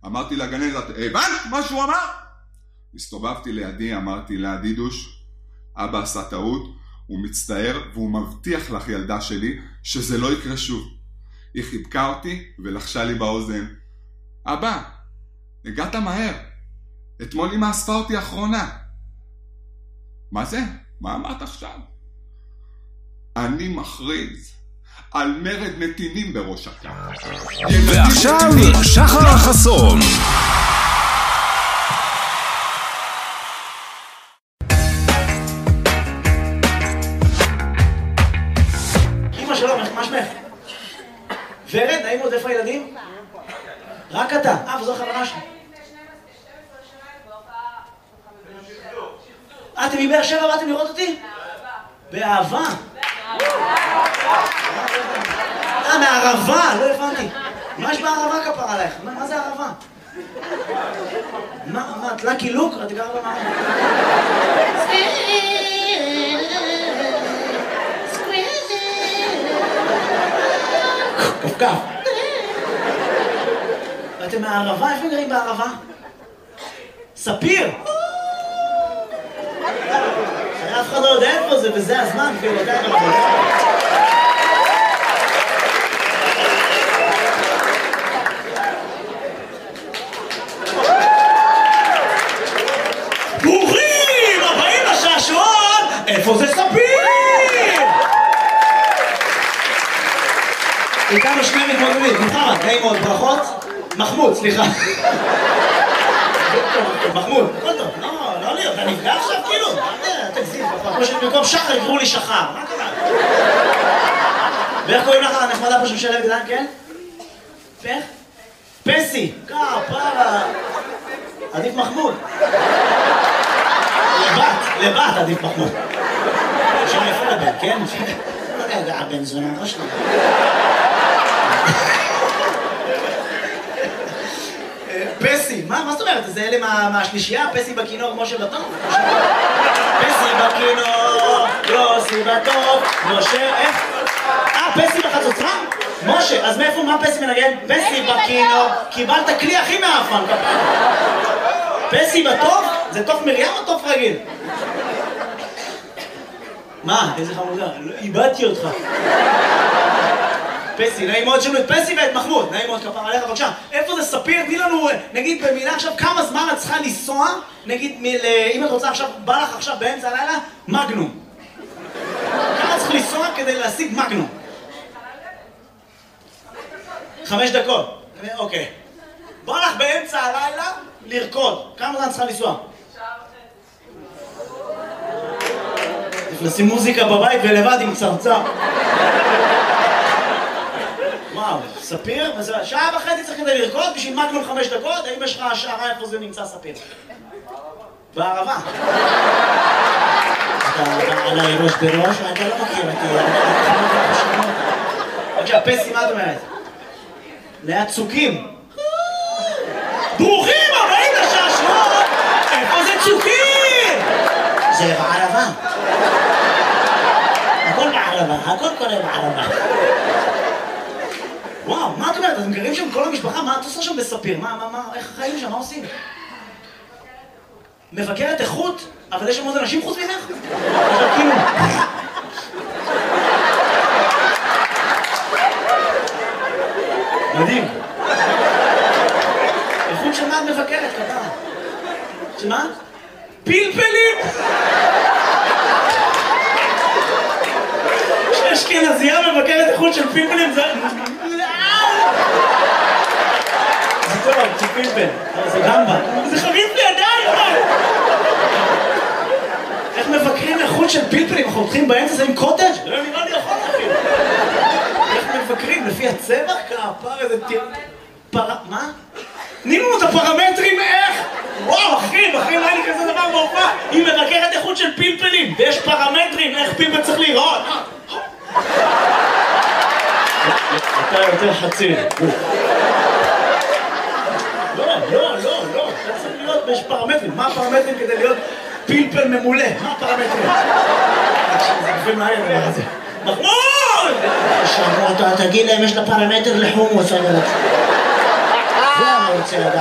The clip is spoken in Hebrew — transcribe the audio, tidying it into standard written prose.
אמרתי לגננת, הבנת מה שהוא אמר? הסתובבתי לידי, אמרתי לה, דידוש, אבא עשה טעות, הוא מצטער והוא מבטיח לך ילדה שלי שזה לא יקרה שוב. היא חיבקה אותי ולחשה לי באוזן, אבא, הגעת מהר, אתמול אמא אספה אותי אחרונה. מה זה? מה אמרת עכשיו? אני מכריז על מרד נתינים בראש הקו. ועכשיו שחר חסון. אמא שלום, מה שמך? ורד, נעים עוד, איפה הילדים? רק אתה. וזו חברה שלי. אתם מבאר שבע באתם לראות אותי? באהבה. מערבה, לא הבנתי. מה יש בערבה כפר עלייך? מה זה ערבה? מה, את לקי לוק? את גרה במערבה. כפכף. אתם מהערבה? איפה גרים בערבה? ספיר! אף אחד לא יודע איפה זה, וזה הזמן, כאילו, אתה יודע מה זה. ברוכים הבאים לשעשועון! איפה זה ספיר? איתנו שני מתמודדים, מוחמד, נעים מאוד, ברכות. מחמוד, סליחה. מחמוד, הכל טוב, לא להיות, אתה נפגע עכשיו כאילו? תגזים, כמו שבמקום שחר יקראו לי שחר, מה קרה? ואיך קוראים לך הנחמדה פה שמשלבת איתן, כן? איך? פסי, כפרה. עדיף מחמוד. לבת עדיף מחמוד. שם יפה לבן, כן? רגע, הבן זונה ראש לי. פסי, מה זאת אומרת? זה אלה מהשלישייה? פסי בכינור, כמו שבטוב? פסי בכינור, יוסי בטוב, משה, איך? פסי בחצוצרה? משה, אז מאיפה, מה פסי מנגן? פסי בכינור, קיבלת כלי הכי מאפן. פסי בטוב? זה תוף מרים או תוף רגיל? מה? איזה חמודה, איבדתי אותך. פסי, נעים מאוד שמנו את פסי ואת מחמוד, נעים מאוד כפר עליך, בבקשה. איפה זה ספיר? תני לנו, נגיד במילה עכשיו, כמה זמן את צריכה לנסוע, נגיד, אם את רוצה עכשיו, בא לך עכשיו באמצע הלילה, מגנום. כמה צריך לנסוע כדי להשיג מגנום? 5 דקות. אוקיי. בא לך באמצע הלילה לרקוד. כמה זמן צריכה לנסוע? לשים מוזיקה בבית ולבד עם צרצר. וואו, ספיר? שעה וחצי צריך כדי לרקוד בשביל מגנום 5 דקות? האם יש לך השערה איפה זה נמצא ספיר? בערבה. אתה עליי ראש בראש? אתה לא מכיר אותי. בבקשה, פסי, מה את אומרת? ליד צוקים. ברוכים הבאים לשעשועון! איפה זה צוקים? זה בערבה. הכל בערבה, הכל קורה בערבה. וואו, מה את אומרת? אתם גרים שם כל המשפחה? מה את עושה שם בספיר? איך החיים שם? מה עושים? מבקרת איכות? אבל יש שם עוד אנשים חוץ ממך? אבל כאילו... מדהים. איכות של מה את מבקרת, כתב? של מה? פלפלים! אשכנזייה מבקרת איכות של פלפלים, זה... זה טוב, זה פלפל, זה גמבה. זה חריף לידיים! איך מבקרים איכות של פלפלים? אנחנו הולכים באמצע, זה עם קוטג'? לא נראה לי יכול להכין. איך מבקרים? לפי הצבע? כפר איזה מה? תני לנו את הפרמטרים איך? וואו, אחי, לא היה לי כזה דבר בהופעה. היא מבקרת איכות של פלפלים, ויש פרמטרים איך פלפל צריך להיראות. אתה יותר חצי. לא. אתה צריך להיות, יש פרמטרים. מה הפרמטרים כדי להיות פלפל ממולא? מה הפרמטרים? זה גופים מהר דבר הזה. מחמוד! תגיד להם, יש לה פרמטר לחומוס. זה אני רוצה לדעת.